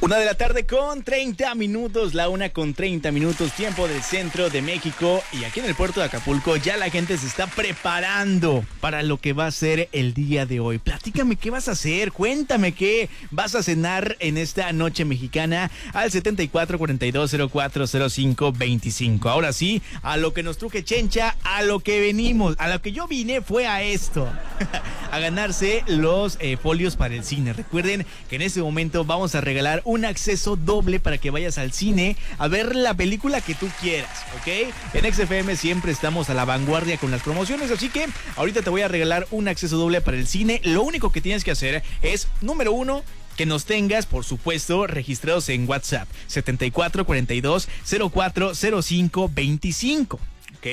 1:30 p.m, la 1:30 p.m, tiempo del centro de México. Y aquí en el puerto de Acapulco ya la gente se está preparando para lo que va a ser el día de hoy. Platícame qué vas a hacer, cuéntame qué vas a cenar en esta noche mexicana al 7442040525. Ahora sí, a lo que nos truje Chencha, a lo que venimos, a lo que yo vine fue a esto. A ganarse los folios para el cine. Recuerden que en este momento vamos a regalar un acceso doble para que vayas al cine a ver la película que tú quieras, ¿ok? En XFM siempre estamos a la vanguardia con las promociones, así que ahorita te voy a regalar un acceso doble para el cine. Lo único que tienes que hacer es, número uno, que nos tengas, por supuesto, registrados en WhatsApp 7442040525. ¿Ok?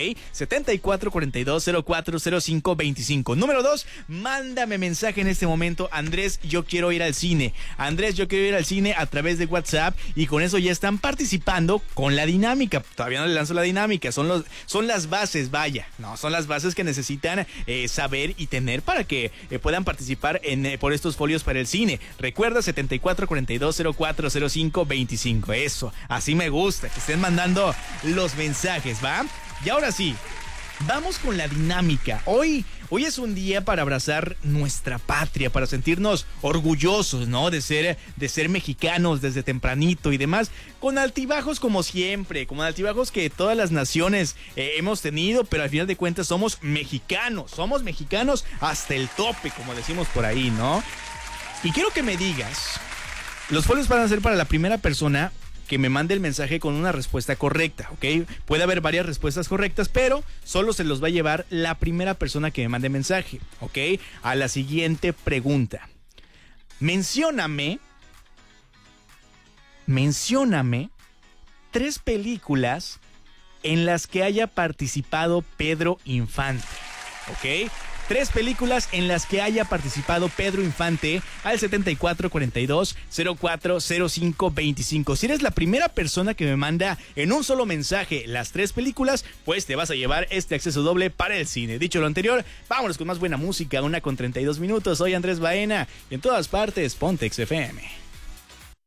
7442040525. Número 2, mándame mensaje en este momento. Andrés, yo quiero ir al cine. Andrés, yo quiero ir al cine a través de WhatsApp. Y con eso ya están participando con la dinámica. Todavía no le lanzo la dinámica. Son las bases, vaya. No, son las bases que necesitan saber y tener para que puedan participar por estos folios para el cine. Recuerda, 7442040525. Eso, así me gusta, que estén mandando los mensajes, ¿va? Y ahora sí, vamos con la dinámica. Hoy es un día para abrazar nuestra patria, para sentirnos orgullosos, ¿no? De ser mexicanos desde tempranito y demás, con altibajos como siempre, con altibajos que todas las naciones hemos tenido, pero al final de cuentas somos mexicanos hasta el tope, como decimos por ahí, ¿no? Y quiero que me digas, los folios van a ser para la primera persona que me mande el mensaje con una respuesta correcta, ¿ok? Puede haber varias respuestas correctas, pero solo se los va a llevar la primera persona que me mande mensaje, ¿ok? A la siguiente pregunta. Mencióname 3 películas en las que haya participado Pedro Infante, ¿ok? 3 películas en las que haya participado Pedro Infante al 7442040525. Si eres la primera persona que me manda en un solo mensaje las 3 películas, pues te vas a llevar este acceso doble para el cine. Dicho lo anterior, vámonos con más buena música, 1:32 p.m. Soy Andrés Baena y en todas partes, ponte XFM.